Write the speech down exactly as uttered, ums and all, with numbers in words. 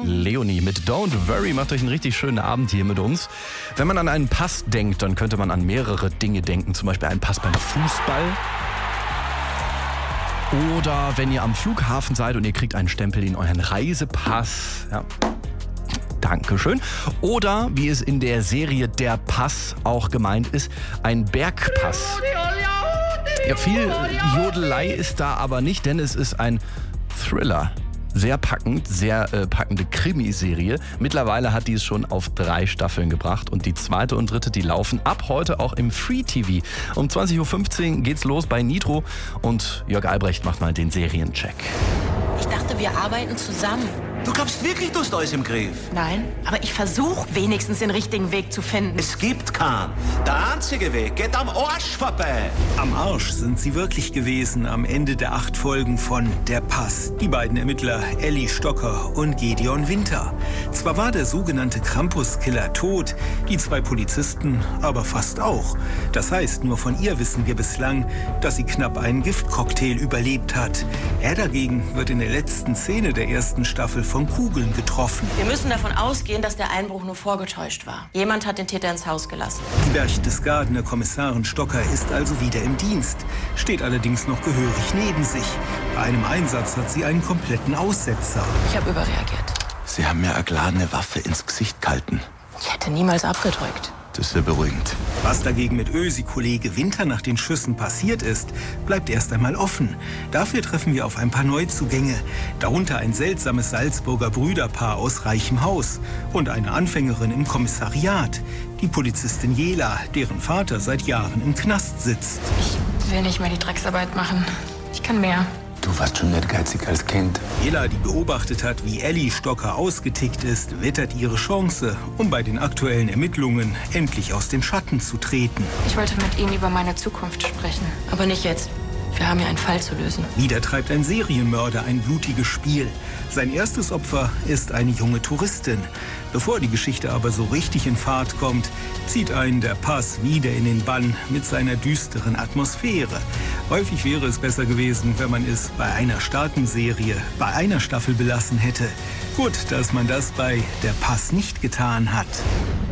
Leonie mit Don't Worry macht euch einen richtig schönen Abend hier mit uns. Wenn man an einen Pass denkt, dann könnte man an mehrere Dinge denken. Zum Beispiel einen Pass beim Fußball. Oder wenn ihr am Flughafen seid und ihr kriegt einen Stempel in euren Reisepass. Ja. Dankeschön. Oder, wie es in der Serie Der Pass auch gemeint ist, ein Bergpass. Ja, viel Jodelei ist da aber nicht, denn es ist ein Thriller. Sehr packend, sehr äh, packende Krimiserie. Mittlerweile hat die es schon auf drei Staffeln gebracht und die zweite und dritte, die laufen ab heute auch im Free-T V. Um zwanzig Uhr fünfzehn geht's los bei Nitro und Jörg Albrecht macht mal den Seriencheck. Ich dachte, wir arbeiten zusammen. Du glaubst wirklich, du hast alles im Griff? Nein, aber ich versuche wenigstens den richtigen Weg zu finden. Es gibt keinen. Der einzige Weg geht am Arsch vorbei. Am Arsch sind sie wirklich gewesen am Ende der acht Folgen von Der Pass. Die beiden Ermittler Elli Stocker und Gedeon Winter. Zwar war der sogenannte Krampus-Killer tot, die zwei Polizisten aber fast auch. Das heißt, nur von ihr wissen wir bislang, dass sie knapp einen Giftcocktail überlebt hat. Er dagegen wird in der letzten Szene der ersten Staffel von Kugeln getroffen. Wir müssen davon ausgehen, dass der Einbruch nur vorgetäuscht war. Jemand hat den Täter ins Haus gelassen. Die Berchtesgadener Kommissarin Stocker ist also wieder im Dienst, steht allerdings noch gehörig neben sich. Bei einem Einsatz hat sie einen kompletten Aussetzer. Ich habe überreagiert. Sie haben mir eine geladene Waffe ins Gesicht gehalten. Ich hätte niemals abgedrückt. Das ist sehr beruhigend. Was dagegen mit Ösi-Kollege Winter nach den Schüssen passiert ist, bleibt erst einmal offen. Dafür treffen wir auf ein paar Neuzugänge. Darunter ein seltsames Salzburger Brüderpaar aus reichem Haus und eine Anfängerin im Kommissariat. Die Polizistin Jela, deren Vater seit Jahren im Knast sitzt. Ich will nicht mehr die Drecksarbeit machen. Ich kann mehr. Du warst schon nicht geizig als Kind. Jela, die beobachtet hat, wie Elli Stocker ausgetickt ist, wittert ihre Chance, um bei den aktuellen Ermittlungen endlich aus den Schatten zu treten. Ich wollte mit Ihnen über meine Zukunft sprechen. Aber nicht jetzt. Wir haben ja einen Fall zu lösen. Wieder treibt ein Serienmörder ein blutiges Spiel. Sein erstes Opfer ist eine junge Touristin. Bevor die Geschichte aber so richtig in Fahrt kommt, zieht einen der Pass wieder in den Bann mit seiner düsteren Atmosphäre. Häufig wäre es besser gewesen, wenn man es bei einer Staatenserie, bei einer Staffel belassen hätte. Gut, dass man das bei Der Pass nicht getan hat.